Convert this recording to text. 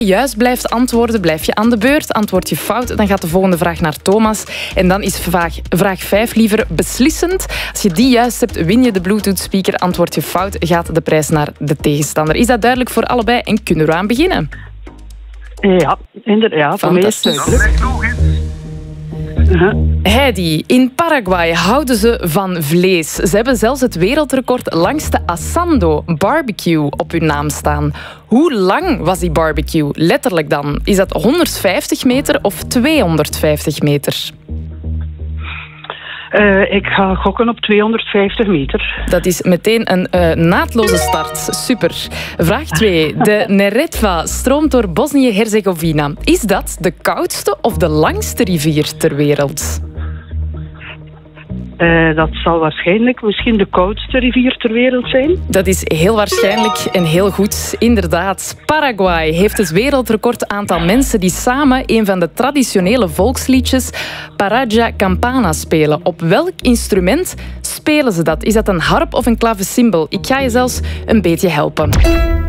juist blijft antwoorden, blijf je aan de beurt. Antwoord je fout, dan gaat de volgende vraag naar Thomas. En dan is vraag 5 liever beslissend. Als je die juist hebt, win je de Bluetooth-speaker. Antwoord je fout, gaat de prijs naar de tegenstander. Is dat duidelijk voor allebei en kunnen we aan beginnen? Ja, inderdaad. Voor mij is het duidelijk. Heidi, in Paraguay houden ze van vlees. Ze hebben zelfs het wereldrecord langste asando barbecue op hun naam staan. Hoe lang was die barbecue? Letterlijk dan. Is dat 150 meter of 250 meter? Ik ga gokken op 250 meter. Dat is meteen een naadloze start. Super. Vraag 2. De Neretva stroomt door Bosnië-Herzegovina. Is dat de koudste of de langste rivier ter wereld? Dat zal waarschijnlijk misschien de koudste rivier ter wereld zijn. Dat is heel waarschijnlijk en heel goed. Inderdaad. Paraguay heeft het wereldrecord aantal mensen die samen een van de traditionele volksliedjes Paraja Campana spelen. Op welk instrument spelen ze dat? Is dat een harp of een klavecimbal? Ik ga je zelfs een beetje helpen.